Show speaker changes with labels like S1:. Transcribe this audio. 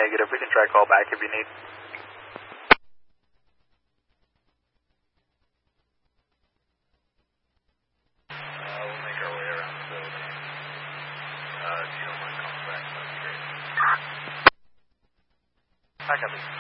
S1: negative. We can try call back if you need.
S2: We'll make our way around the building. If you don't mind calling back, that'd be great.
S1: I got this.